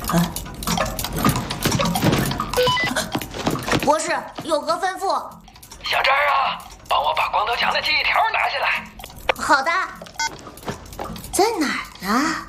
博士有何吩咐？ 小张啊，帮我把光头强的记忆条拿下来。 好的，在哪儿呢？